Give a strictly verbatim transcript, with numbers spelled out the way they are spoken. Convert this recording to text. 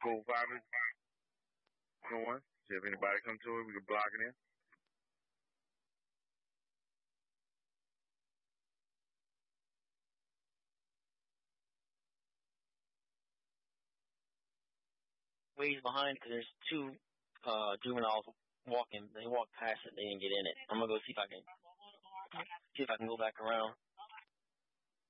Code five is going. See if anybody come to it, we can block it in. Ways behind because there's two uh, juveniles walking. They walked past it. They didn't get in it. I'm gonna go see if I can see if I can go back around.